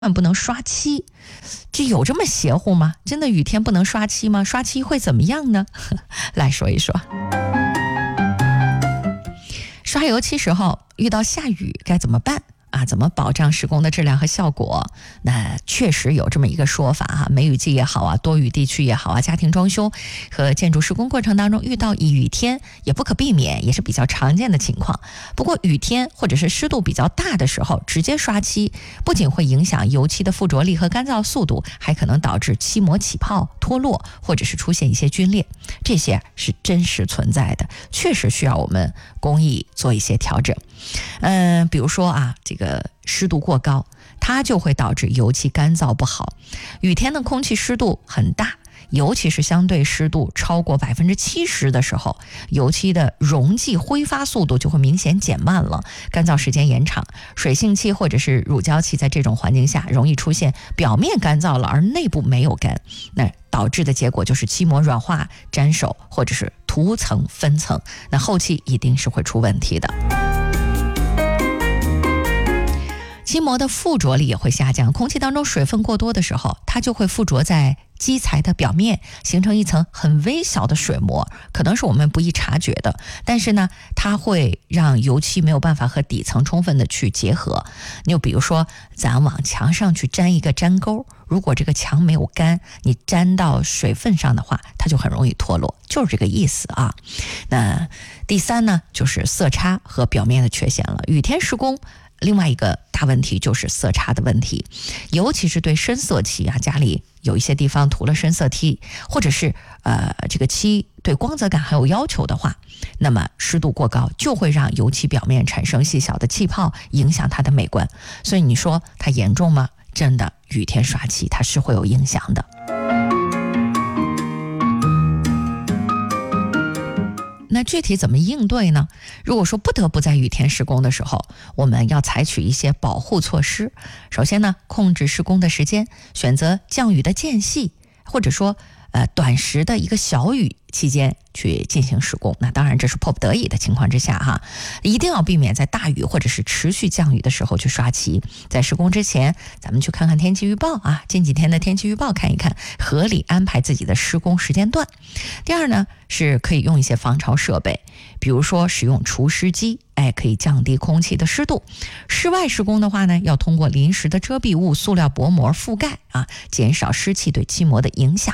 万不能刷漆，这有这么邪乎吗？真的雨天不能刷漆吗？刷漆会怎么样呢？来说一说。刷油漆时候遇到下雨该怎么办啊？怎么保障施工的质量和效果？那确实有这么一个说法哈，梅雨季也好啊，多雨地区也好啊，家庭装修和建筑施工过程当中遇到雨天也不可避免，也是比较常见的情况。不过雨天或者是湿度比较大的时候，直接刷漆不仅会影响油漆的附着力和干燥速度，还可能导致漆膜起泡、脱落，或者是出现一些皲裂，这些是真实存在的，确实需要我们工艺做一些调整。比如说啊，这个湿度过高，它就会导致油漆干燥不好。雨天的空气湿度很大，尤其是相对湿度超过70%的时候，油漆的溶剂挥发速度就会明显减慢了，干燥时间延长。水性漆或者是乳胶漆在这种环境下容易出现表面干燥了，而内部没有干，那导致的结果就是漆膜软化、粘手或者是涂层分层，那后期一定是会出问题的。漆膜的附着力也会下降，空气当中水分过多的时候，它就会附着在基材的表面，形成一层很微小的水膜，可能是我们不易察觉的，但是呢，它会让油漆没有办法和底层充分的去结合。你就比如说，咱往墙上去粘一个粘钩，如果这个墙没有干，你粘到水分上的话，它就很容易脱落，就是这个意思啊。那第三呢，就是色差和表面的缺陷了。雨天施工另外一个大问题就是色差的问题，尤其是对深色漆啊，家里有一些地方涂了深色漆，或者是这个漆对光泽感很有要求的话，那么湿度过高就会让油漆表面产生细小的气泡，影响它的美观。所以你说它严重吗？真的，雨天刷漆它是会有影响的。那具体怎么应对呢？如果说不得不在雨天施工的时候，我们要采取一些保护措施。首先呢，控制施工的时间，选择降雨的间隙，或者说短时的一个小雨期间去进行施工。那当然这是迫不得已的情况之下哈，一定要避免在大雨或者是持续降雨的时候去刷漆。在施工之前，咱们去看看天气预报啊，近几天的天气预报看一看，合理安排自己的施工时间段。第二呢，是可以用一些防潮设备，比如说使用除湿机，可以降低空气的湿度。室外施工的话呢，要通过临时的遮蔽物、塑料薄膜覆盖啊，减少湿气对漆膜的影响。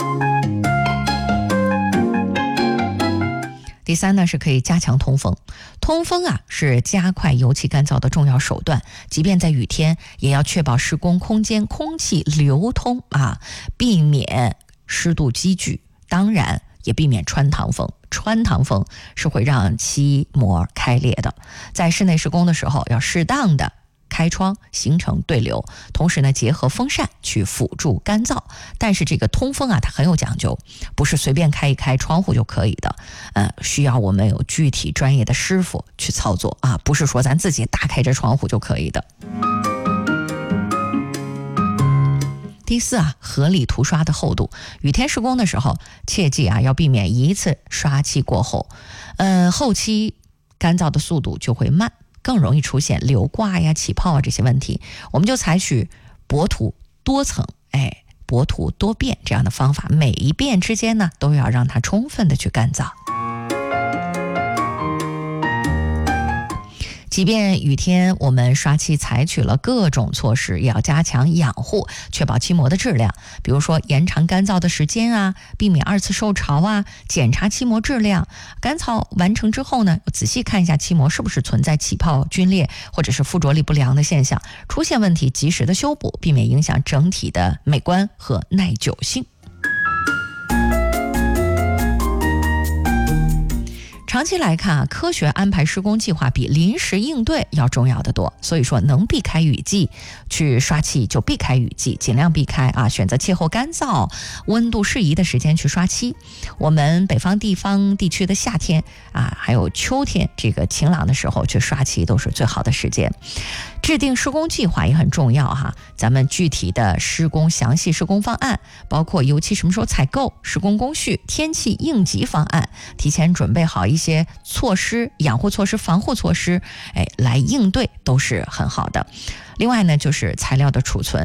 第三呢，是可以加强通风。通风啊，是加快油漆干燥的重要手段。即便在雨天，也要确保施工空间空气流通啊，避免湿度积聚。当然，也避免穿堂风。穿堂风是会让漆膜开裂的。在室内施工的时候，要适当的开窗，形成对流，同时呢，结合风扇去辅助干燥。但是这个通风啊，它很有讲究，不是随便开一开窗户就可以的，需要我们有具体专业的师傅去操作啊，不是说咱自己打开这窗户就可以的。第四啊，合理涂刷的厚度。雨天施工的时候，切记啊，要避免一次刷漆过厚，后期干燥的速度就会慢，更容易出现流挂呀、起泡啊这些问题。我们就采取薄涂多层，薄涂多遍这样的方法，每一遍之间呢，都要让它充分的去干燥。即便雨天我们刷漆采取了各种措施，也要加强养护，确保漆膜的质量。比如说延长干燥的时间啊，避免二次受潮啊，检查漆膜质量。干燥完成之后呢，仔细看一下漆膜是不是存在起泡、皲裂或者是附着力不良的现象，出现问题及时的修补，避免影响整体的美观和耐久性。长期来看啊，科学安排施工计划比临时应对要重要的多。所以说，能避开雨季去刷漆就避开雨季，尽量避开啊，选择气候干燥、温度适宜的时间去刷漆。我们北方地区的夏天啊，还有秋天这个晴朗的时候去刷漆都是最好的时间。 制定施工计划也很重要哈，咱们具体的详细施工方案，包括油漆什么时候采购、施工工序、天气应急方案，提前准备好一些措施、养护措施、防护措施，来应对都是很好的。另外呢，就是材料的储存，